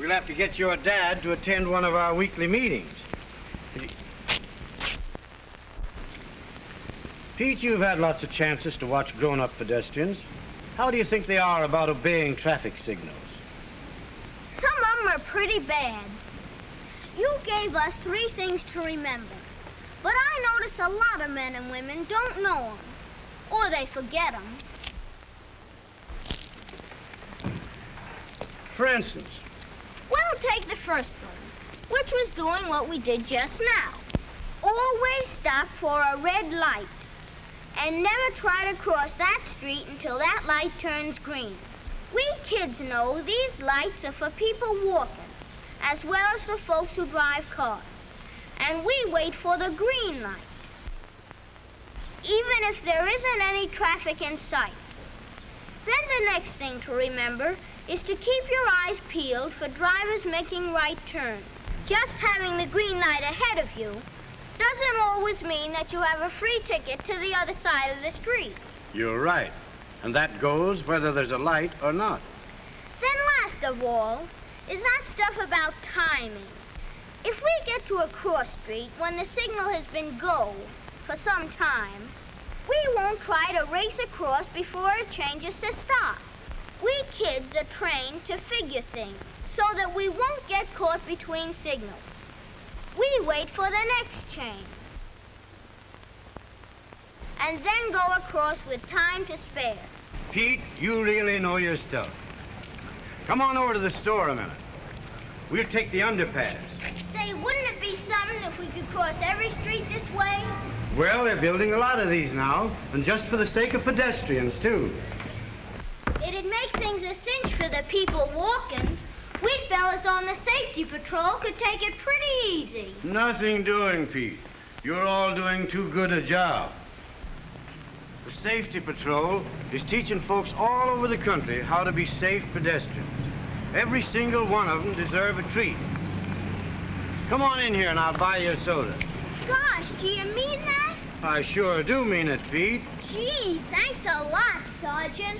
We'll have to get your dad to attend one of our weekly meetings. Pete, you've had lots of chances to watch grown-up pedestrians. How do you think they are about obeying traffic signals? Some of them are pretty bad. You gave us 3 things to remember. But I notice a lot of men and women don't know them. Or they forget them. For instance? Well, take the first one, which was doing what we did just now. Always stop for a red light. And never try to cross that street until that light turns green. We kids know these lights are for people walking, as well as for folks who drive cars. And we wait for the green light, even if there isn't any traffic in sight. Then the next thing to remember is to keep your eyes peeled for drivers making right turns. Just having the green light ahead of you doesn't always mean that you have a free ticket to the other side of the street. You're right. And that goes whether there's a light or not. Then last of all is that stuff about timing. If we get to a cross street when the signal has been go for some time, we won't try to race across before it changes to stop. We kids are trained to figure things so that we won't get caught between signals. We wait for the next change. And then go across with time to spare. Pete, you really know your stuff. Come on over to the store a minute. We'll take the underpass. Say, wouldn't it be something if we could cross every street this way? Well, they're building a lot of these now, and just for the sake of pedestrians, too. It'd make things a cinch for the people walking. We fellas on the safety patrol could take it pretty easy. Nothing doing, Pete. You're all doing too good a job. The safety patrol is teaching folks all over the country how to be safe pedestrians. Every single one of them deserve a treat. Come on in here and I'll buy you a soda. Gosh, do you mean that? I sure do mean it, Pete. Geez, thanks a lot, Sergeant.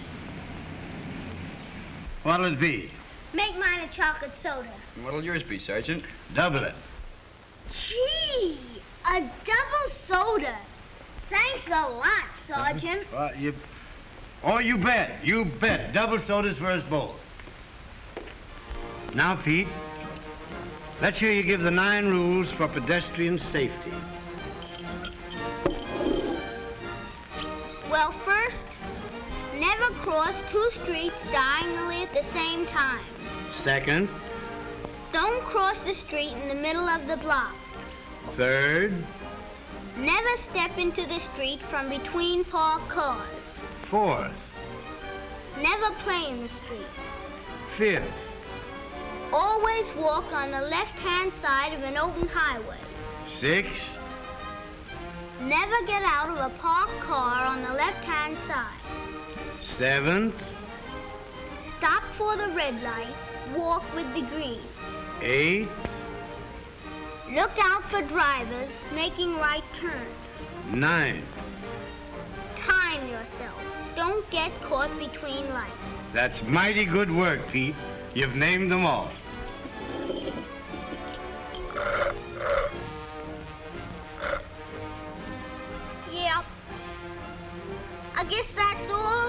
What'll it be? Make mine a chocolate soda. What'll yours be, Sergeant? Double it. Gee, a double soda. Thanks a lot, Sergeant. Oh, you bet. You bet. Double sodas for us both. Now, Pete, let's hear you give the 9 rules for pedestrian safety. Well, first, never cross 2 streets diagonally at the same time. Second. Don't cross the street in the middle of the block. Third. Never step into the street from between parked cars. Fourth. Never play in the street. Fifth. Always walk on the left-hand side of an open highway. Sixth. Never get out of a parked car on the left-hand side. Seventh. Stop for the red light. Walk with the green. Eighth. Look out for drivers making right turns. Ninth. Time yourself. Don't get caught between lights. That's mighty good work, Pete. You've named them all. Yeah. I guess that's all.